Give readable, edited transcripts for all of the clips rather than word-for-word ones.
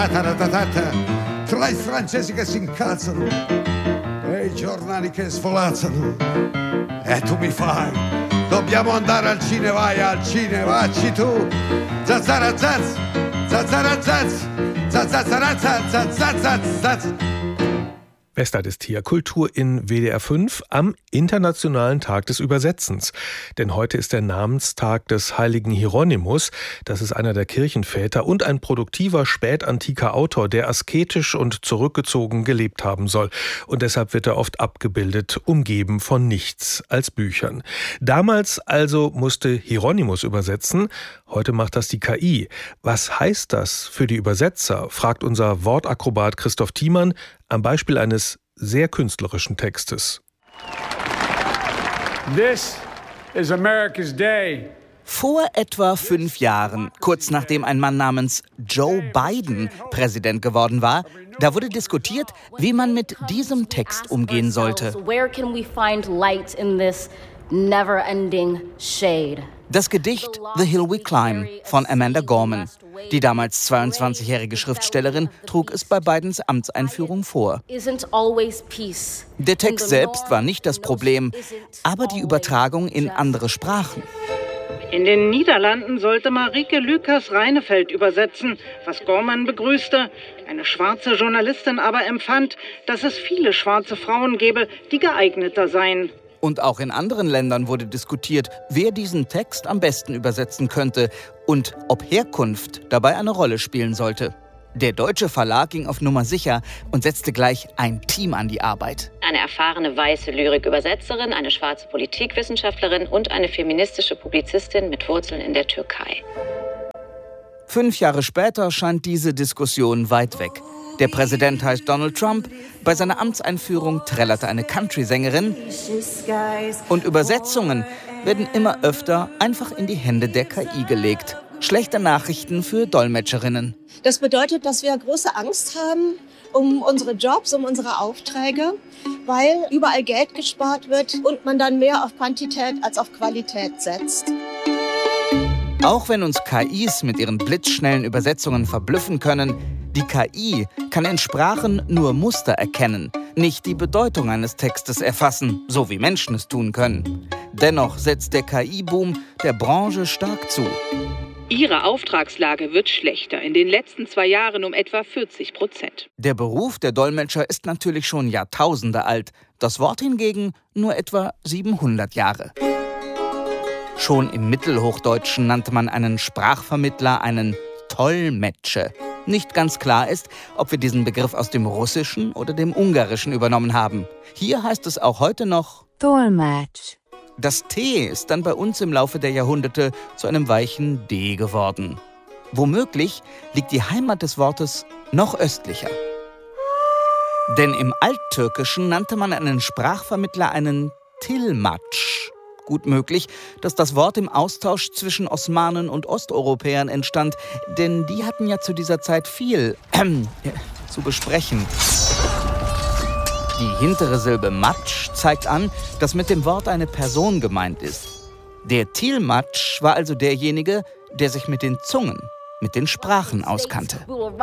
Tra i francesi che si incazzano e i giornali che sfolazzano. E tu mi fai, dobbiamo andare al cinema, vai al cinema, vacci tu. Zazzarazaz, zazzarazaz, zazzarazaz. Westart ist hier. Kultur in WDR 5 am Internationalen Tag des Übersetzens. Denn heute ist der Namenstag des heiligen Hieronymus. Das ist einer der Kirchenväter und ein produktiver spätantiker Autor, der asketisch und zurückgezogen gelebt haben soll. Und deshalb wird er oft abgebildet, umgeben von nichts als Büchern. Damals also musste Hieronymus übersetzen. Heute macht das die KI. Was heißt das für die Übersetzer, fragt unser Wortakrobat Christoph Thiemann am Beispiel eines sehr künstlerischen Textes. This is America's Day. Vor etwa 5 Jahren, kurz nachdem ein Mann namens Joe Biden Präsident geworden war, da wurde diskutiert, wie man mit diesem Text umgehen sollte. Where can we find light in this never-ending shade? Das Gedicht The Hill We Climb von Amanda Gorman. Die damals 22-jährige Schriftstellerin trug es bei Bidens Amtseinführung vor. Der Text selbst war nicht das Problem, aber die Übertragung in andere Sprachen. In den Niederlanden sollte Marieke Lucas-Reinefeld übersetzen, was Gorman begrüßte. Eine schwarze Journalistin aber empfand, dass es viele schwarze Frauen gäbe, die geeigneter seien. Und auch in anderen Ländern wurde diskutiert, wer diesen Text am besten übersetzen könnte und ob Herkunft dabei eine Rolle spielen sollte. Der deutsche Verlag ging auf Nummer sicher und setzte gleich ein Team an die Arbeit. Eine erfahrene weiße Lyrikübersetzerin, eine schwarze Politikwissenschaftlerin und eine feministische Publizistin mit Wurzeln in der Türkei. 5 Jahre später scheint diese Diskussion weit weg. Der Präsident heißt Donald Trump. Bei seiner Amtseinführung trällerte eine Country-Sängerin. Und Übersetzungen werden immer öfter einfach in die Hände der KI gelegt. Schlechte Nachrichten für Dolmetscherinnen. Das bedeutet, dass wir große Angst haben um unsere Jobs, um unsere Aufträge, weil überall Geld gespart wird und man dann mehr auf Quantität als auf Qualität setzt. Auch wenn uns KIs mit ihren blitzschnellen Übersetzungen verblüffen können, die KI kann in Sprachen nur Muster erkennen, nicht die Bedeutung eines Textes erfassen, so wie Menschen es tun können. Dennoch setzt der KI-Boom der Branche stark zu. Ihre Auftragslage wird schlechter, in den letzten 2 Jahren um etwa 40%. Der Beruf der Dolmetscher ist natürlich schon Jahrtausende alt, das Wort hingegen nur etwa 700 Jahre. Schon im Mittelhochdeutschen nannte man einen Sprachvermittler einen Tollmetsche. Nicht ganz klar ist, ob wir diesen Begriff aus dem Russischen oder dem Ungarischen übernommen haben. Hier heißt es auch heute noch Dolmetsch. Das T ist dann bei uns im Laufe der Jahrhunderte zu einem weichen D geworden. Womöglich liegt die Heimat des Wortes noch östlicher. Denn im Alttürkischen nannte man einen Sprachvermittler einen Tilmatsch. Gut möglich, dass das Wort im Austausch zwischen Osmanen und Osteuropäern entstand, denn die hatten ja zu dieser Zeit viel zu besprechen. Die hintere Silbe Matsch zeigt an, dass mit dem Wort eine Person gemeint ist. Der Tilmatsch war also derjenige, der sich mit den Zungen, mit den Sprachen auskannte.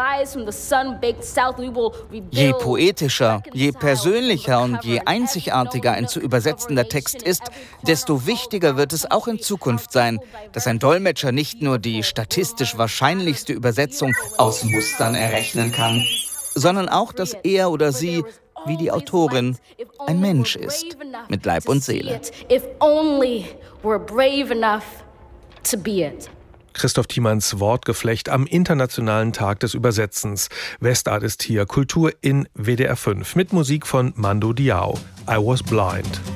Je poetischer, je persönlicher und je einzigartiger ein zu übersetzender Text ist, desto wichtiger wird es auch in Zukunft sein, dass ein Dolmetscher nicht nur die statistisch wahrscheinlichste Übersetzung aus Mustern errechnen kann, sondern auch, dass er oder sie, wie die Autorin, ein Mensch ist, mit Leib und Seele. Christoph Thiemanns Wortgeflecht am Internationalen Tag des Übersetzens. Westart ist hier. Kultur in WDR 5 mit Musik von Mando Diao. I Was Blind.